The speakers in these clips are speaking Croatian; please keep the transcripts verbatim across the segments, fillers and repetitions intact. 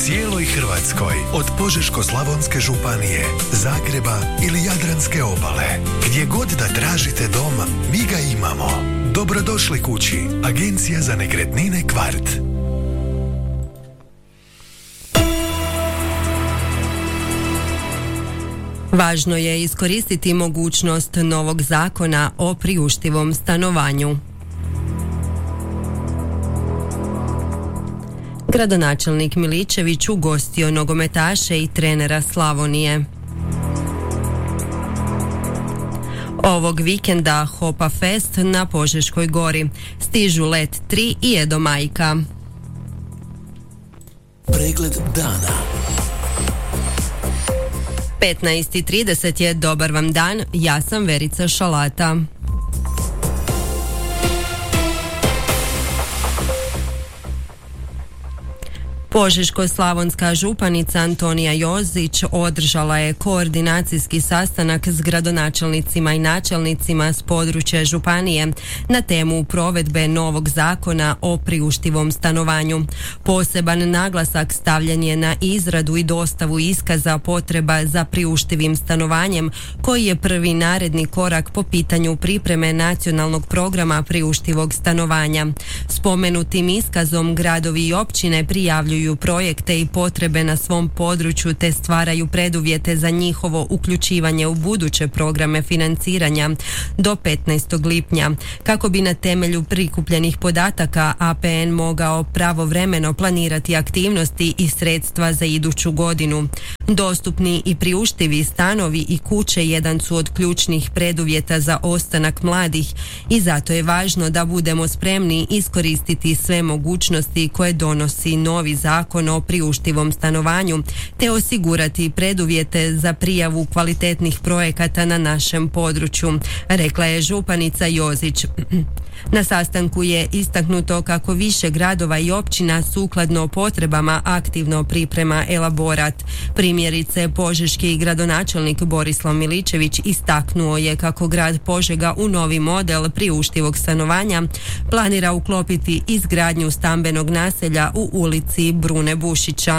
cijeloj Hrvatskoj, od Požeško-slavonske županije, Zagreba ili Jadranske obale. Gdje god da tražite dom, mi ga imamo. Dobrodošli kući, Agencija za nekretnine Kvart. Važno je iskoristiti mogućnost novog zakona o priuštivom stanovanju. Gradonačelnik Miličević ugostio nogometaše i trenera Slavonije. Ovog vikenda Hopa Fest na Požeškoj gori. Stižu Let tri i Edo Majka. Pregled dana. petnaest i trideset je dobar vam dan, ja sam Verica Šalata. Požeško-slavonska županica Antonija Jozić održala je koordinacijski sastanak s gradonačelnicima i načelnicima s područja županije na temu provedbe novog zakona o priuštivom stanovanju. Poseban naglasak stavljen je na izradu i dostavu iskaza potreba za priuštivim stanovanjem, koji je prvi naredni korak po pitanju pripreme nacionalnog programa priuštivog stanovanja. Spomenutim iskazom gradovi i općine prijavljuju projekte i potrebe na svom području te stvaraju preduvjete za njihovo uključivanje u buduće programe financiranja do petnaestog lipnja, kako bi na temelju prikupljenih podataka A P N mogao pravovremeno planirati aktivnosti i sredstva za iduću godinu. Dostupni i priuštivi stanovi i kuće jedan su od ključnih preduvjeta za ostanak mladih i zato je važno da budemo spremni iskoristiti sve mogućnosti koje donosi novi zakon o priuštivom stanovanju te osigurati preduvjete za prijavu kvalitetnih projekata na našem području, rekla je županica Jozić. Na sastanku je istaknuto kako više gradova i općina sukladno potrebama aktivno priprema elaborat. Primjerice, požeški gradonačelnik Borislav Miličević istaknuo je kako grad Požega u novi model priuštivog stanovanja planira uklopiti izgradnju stambenog naselja u ulici Brune Bušića.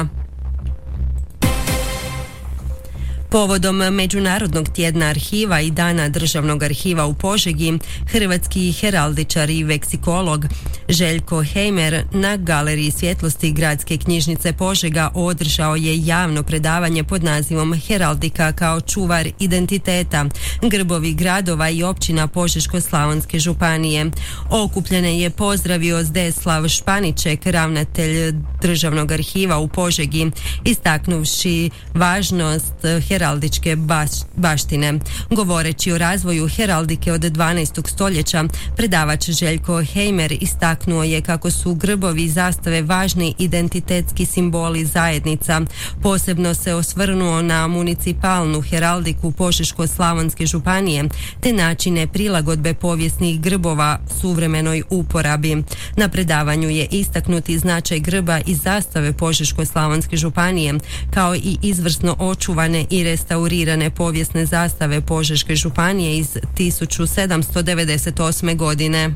Povodom Međunarodnog tjedna arhiva i Dana državnog arhiva u Požegi, hrvatski heraldičar i veksikolog Željko Hejmer na Galeriji svjetlosti Gradske knjižnice Požega održao je javno predavanje pod nazivom Heraldika kao čuvar identiteta, grbovi gradova i općina Požeško-slavonske županije. Okupljene je pozdravio Zdeslav Španiček, ravnatelj državnog arhiva u Požegi, istaknuvši važnost heraldičke baš, baštine. Govoreći o razvoju heraldike od dvanaestog stoljeća, predavač Željko Hejmer istaknuo je kako su grbovi i zastave važni identitetski simboli zajednica. Posebno se osvrnuo na municipalnu heraldiku Požeško-slavonske županije te načine prilagodbe povijesnih grbova suvremenoj uporabi. Na predavanju je istaknuti značaj grba i zastave Požeško-slavonske županije, kao i izvrsno očuvane i restaurirane povijesne zastave Požeške županije iz tisuću sedamsto devedeset osme godine.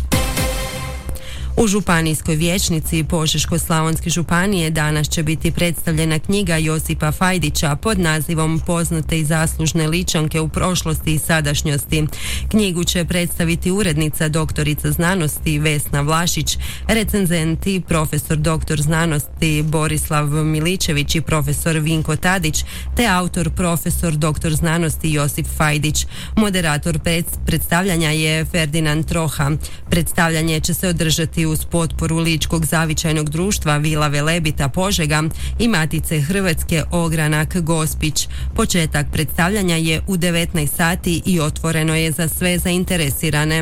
U županijskoj vijećnici Požeško-slavonske županije danas će biti predstavljena knjiga Josipa Fajdića pod nazivom Poznate i zaslužne ličanke u prošlosti i sadašnjosti. Knjigu će predstaviti urednica doktorica znanosti Vesna Vlašić, recenzenti profesor doktor znanosti Borislav Miličević i profesor Vinko Tadić, te autor profesor doktor znanosti Josip Fajdić. Moderator predstavljanja je Ferdinand Troha. Predstavljanje će se održati uz potporu Ličkog zavičajnog društva Vila Velebita Požega i Matice Hrvatske Ogranak Gospić. Početak predstavljanja je u devetnaest sati i otvoreno je za sve zainteresirane.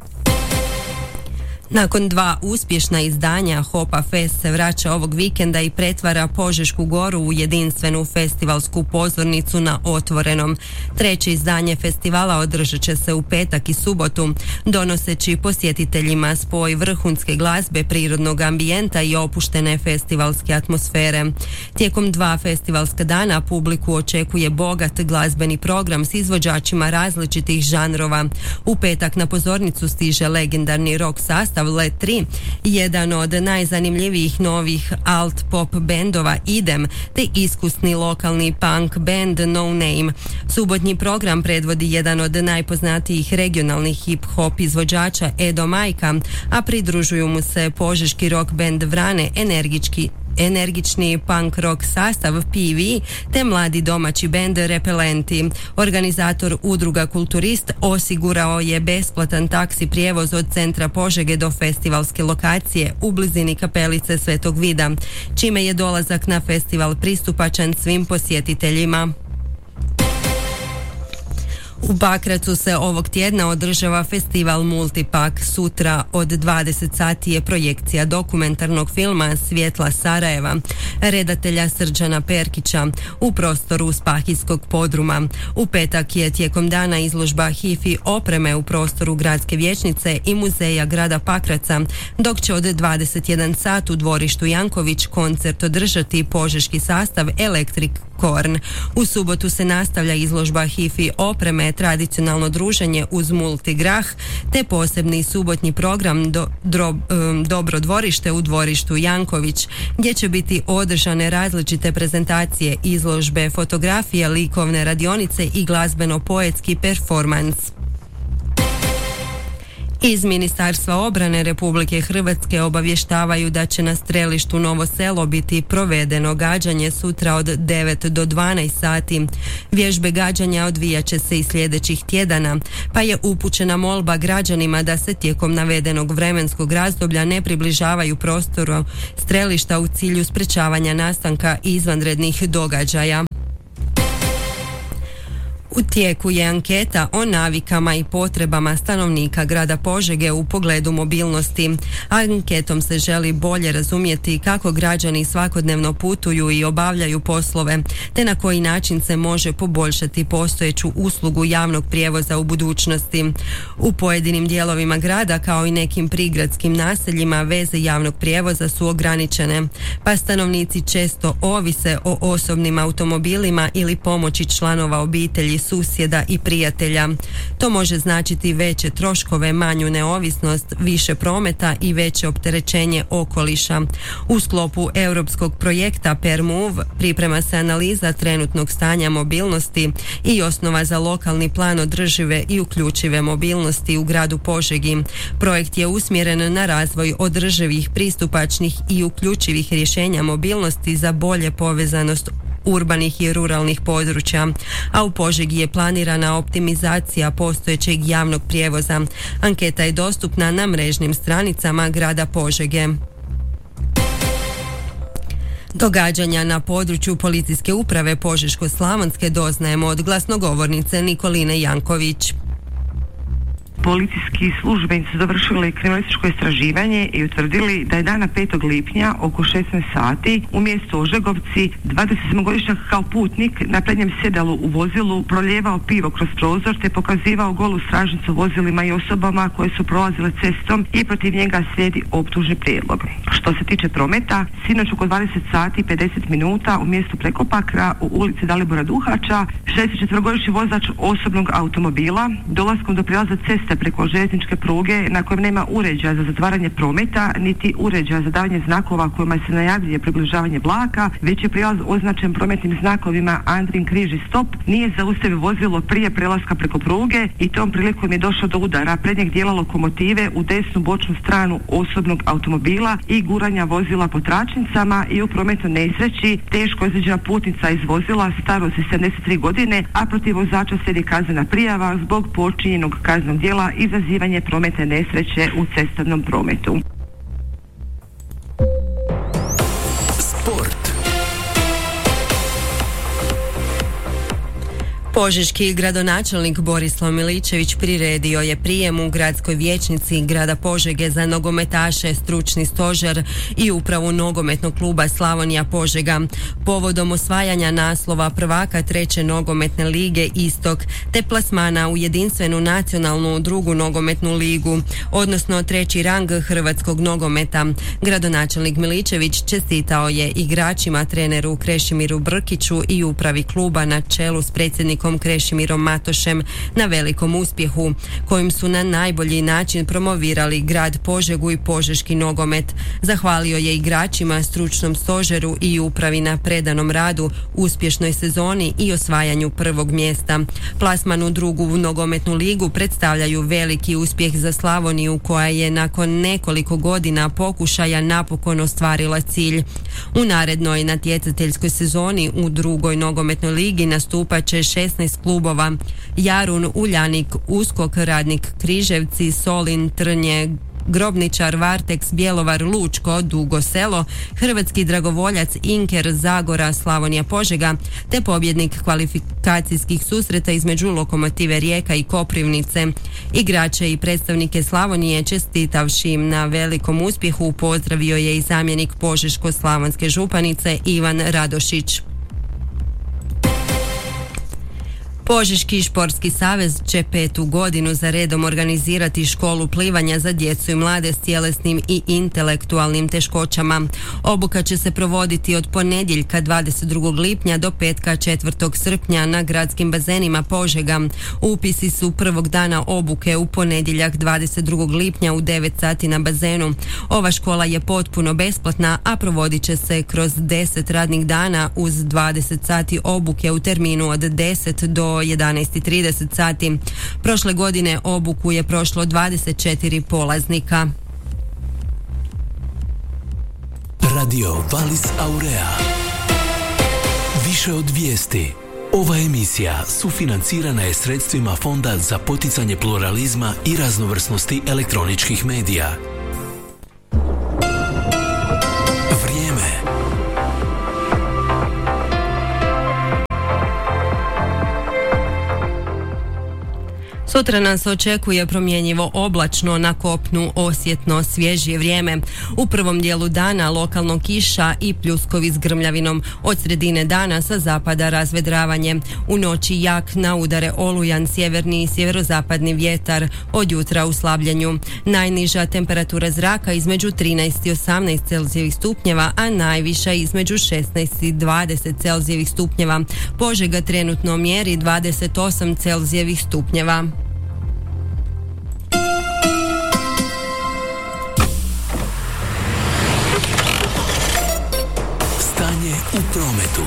Nakon dva uspješna izdanja, Hopa Fest se vraća ovog vikenda i pretvara Požešku goru u jedinstvenu festivalsku pozornicu na otvorenom. Treće izdanje festivala održat će se u petak i subotu, donoseći posjetiteljima spoj vrhunske glazbe, prirodnog ambijenta i opuštene festivalske atmosfere. Tijekom dva festivalska dana publiku očekuje bogat glazbeni program s izvođačima različitih žanrova. U petak na pozornicu stiže legendarni rock sastav sastav Let tri, jedan od najzanimljivijih novih alt pop bendova Idem, te iskusni lokalni punk band No Name. Subotnji program predvodi jedan od najpoznatijih regionalnih hip-hop izvođača Edo Majka, a pridružuju mu se požeški rock band Vrane, energički energični punk rock sastav P V te mladi domaći bend Repelenti. Organizator udruga Kulturist osigurao je besplatan taksi prijevoz od centra Požege do festivalske lokacije u blizini kapelice Svetog Vida, čime je dolazak na festival pristupačan svim posjetiteljima. U Pakracu se ovog tjedna održava festival Multipak. Sutra od dvadeset sati je projekcija dokumentarnog filma Svjetla Sarajeva redatelja Srđana Perkića u prostoru Spahijskog podruma. U petak je tijekom dana izložba hifi opreme u prostoru Gradske vijećnice i muzeja grada Pakraca, dok će od dvadeset jedan sat u dvorištu Janković koncert održati požeški sastav Electric Korn. U subotu se nastavlja izložba hifi opreme, tradicionalno druženje uz multigrah, te posebni subotnji program do, dro, um, Dobro dvorište u dvorištu Janković, gdje će biti održane različite prezentacije, izložbe, fotografije, likovne radionice i glazbeno-poetski performans. Iz Ministarstva obrane Republike Hrvatske obavještavaju da će na strelištu Novo Selo biti provedeno gađanje sutra od devet do dvanaest sati. Vježbe gađanja odvijat će se i sljedećih tjedana, pa je upućena molba građanima da se tijekom navedenog vremenskog razdoblja ne približavaju prostoru strelišta u cilju sprečavanja nastanka izvanrednih događaja. U tijeku je anketa o navikama i potrebama stanovnika grada Požege u pogledu mobilnosti. Anketom se želi bolje razumjeti kako građani svakodnevno putuju i obavljaju poslove, te na koji način se može poboljšati postojeću uslugu javnog prijevoza u budućnosti. U pojedinim dijelovima grada, kao i nekim prigradskim naseljima, veze javnog prijevoza su ograničene, pa stanovnici često ovise o osobnim automobilima ili pomoći članova obitelji, susjeda i prijatelja. To može značiti veće troškove, manju neovisnost, više prometa i veće opterećenje okoliša. U sklopu europskog projekta PerMove priprema se analiza trenutnog stanja mobilnosti i osnova za lokalni plan održive i uključive mobilnosti u gradu Požegi. Projekt je usmjeren na razvoj održivih, pristupačnih i uključivih rješenja mobilnosti za bolje povezanost urbanih i ruralnih područja, a u Požegi je planirana optimizacija postojećeg javnog prijevoza. Anketa je dostupna na mrežnim stranicama grada Požege. Događanja na području policijske uprave Požeško-slavonske doznajemo od glasnogovornice Nikoline Janković. Policijski službenici su dovršili kriminalističko istraživanje i utvrdili da je dana petog lipnja oko šesnaest sati u mjestu Ožegovci dvadesetsedmogodišnjak kao putnik na prednjem sjedalu u vozilu prolijevao pivo kroz prozor te pokazivao golu stražnicu vozilima i osobama koje su prolazile cestom i protiv njega slijedi optužni prijedlog. Što se tiče prometa, sinoć oko dvadeset sati i pedeset minuta u mjestu Prekopakra u ulici Dalibora Duhača šezdesetčetverogodišnji vozač osobnog automobila dolaskom do prijelaza ceste preko željezničke pruge na kojem nema uređaja za zatvaranje prometa niti uređaja za davanje znakova kojima se najavljuje približavanje vlaka, već je prijelaz označen prometnim znakovima Andrin križ i stop, nije zaustavio vozilo prije prelaska preko pruge i tom prilikom je došlo do udara prednjeg dijela lokomotive u desnu bočnu stranu osobnog automobila i guranja vozila po tračnicama i u prometnoj nesreći teško ozlijeđena putnica iz vozila starosti sedamdeset tri godine, a protiv vozača slijedi kaznena prijava zbog počinjenog kaznenog djela izazivanje prometne nesreće u cestovnom prometu. Sport. Požeški gradonačelnik Borislav Miličević priredio je prijem u gradskoj vijećnici grada Požege za nogometaše, stručni stožer i upravu nogometnog kluba Slavonija Požega povodom osvajanja naslova prvaka treće nogometne lige Istok te plasmana u jedinstvenu nacionalnu drugu nogometnu ligu, odnosno treći rang hrvatskog nogometa. Gradonačelnik Miličević čestitao je igračima, treneru Krešimiru Brkiću i upravi kluba na čelu s predsjednikom predsjednikom Krešimirom Matošem na velikom uspjehu, kojim su na najbolji način promovirali grad Požegu i požeški nogomet. Zahvalio je igračima, stručnom stožeru i upravi na predanom radu, uspješnoj sezoni i osvajanju prvog mjesta. Plasman u drugu nogometnu ligu predstavljaju veliki uspjeh za Slavoniju, koja je nakon nekoliko godina pokušaja napokon ostvarila cilj. U narednoj natjecateljskoj sezoni u drugoj nogometnoj ligi nastupat će šesnaest klubova: Jarun, Uljanik, Uskok, Radnik Križevci, Solin, Trnje, Grobničar, Varteks, Bjelovar, Lučko, Dugo Selo, Hrvatski dragovoljac, Inker, Zagora, Slavonija, Požega, te pobjednik kvalifikacijskih susreta između Lokomotive Rijeka i Koprivnice. Igrače i predstavnike Slavonije, čestitavši im na velikom uspjehu, pozdravio je i zamjenik Požeško-slavonske županice Ivan Radošić. Požeški športski savez će petu godinu za redom organizirati školu plivanja za djecu i mlade s tjelesnim i intelektualnim teškoćama. Obuka će se provoditi od ponedjeljka dvadeset drugog lipnja do petka četvrtog srpnja na gradskim bazenima Požega. Upisi su prvog dana obuke u ponedjeljak dvadeset drugog lipnja u devet sati na bazenu. Ova škola je potpuno besplatna, a provodit će se kroz deset radnih dana uz dvadeset sati obuke u terminu od deset do jedanaest i trideset sati. Prošle godine obuku je prošlo dvadeset četiri polaznika. Radio Valis Aurea. Više od vijesti. Ova emisija sufinancirana je sredstvima Fonda za poticanje pluralizma i raznovrsnosti elektroničkih medija. Sutra nas očekuje promjenjivo oblačno, na kopnu osjetno svježije vrijeme. U prvom dijelu dana lokalno kiša i pljuskovi s grmljavinom. Od sredine dana sa zapada razvedravanje. U noći jak na udare olujan sjeverni i sjeverozapadni vjetar, od jutra u slabljenju. Najniža temperatura zraka između trinaest i osamnaest Celzijevih stupnjeva, a najviša između šesnaest i dvadeset Celzijevih stupnjeva. Požega trenutno mjeri dvadeset osam Celzijevih stupnjeva. U prometu.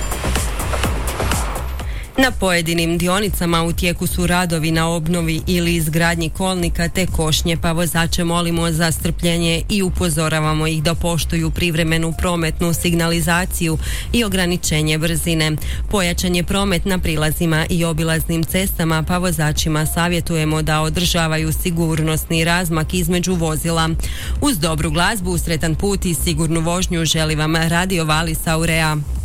Na pojedinim dionicama u tijeku su radovi na obnovi ili izgradnji kolnika te košnje, pa vozače molimo za strpljenje i upozoravamo ih da poštuju privremenu prometnu signalizaciju i ograničenje brzine. Pojačan je promet na prilazima i obilaznim cestama, pa vozačima savjetujemo da održavaju sigurnosni razmak između vozila. Uz dobru glazbu, sretan put i sigurnu vožnju želi vam Radio Valis Aurea.